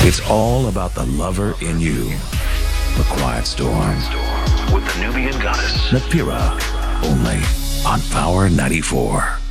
It's all about the lover in you. The Quiet Storm. With the Nubian goddess. Napira. Only on Power 94.